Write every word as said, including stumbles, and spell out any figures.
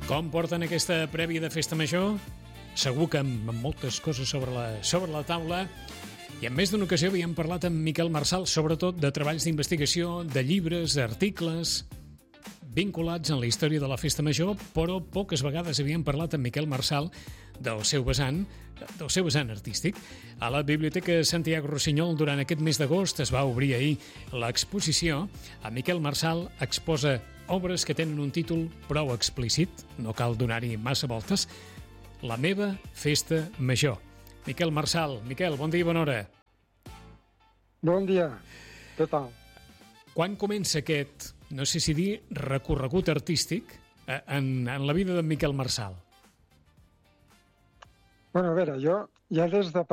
Com porten aquesta prèvia de Festa Major? Segur que amb moltes coses sobre la, sobre la taula. I en més d'una ocasió havíem parlat amb Miquel Marsal, sobretot de treballs d'investigació, de llibres, d'articles vinculats en la història de la Festa Major, però poques vegades havíem parlat amb Miquel Marsal del seu vessant, del seu vessant artístic. A la Biblioteca Santiago Rossinyol, durant aquest mes d'agost, es va obrir ahir l'exposició. A Miquel Marsal exposa obres que tenen un títol prou explícit, no cal donar-hi massa voltes, La meva Festa Major. Miquel Marsal. Miquel, bon dia i bona hora. Bon dia. Què tal? Quan comença aquest, no sé si dir, recorregut artístic en, en la vida d'en Miquel Marsal? Bueno, a veure, jo ja des de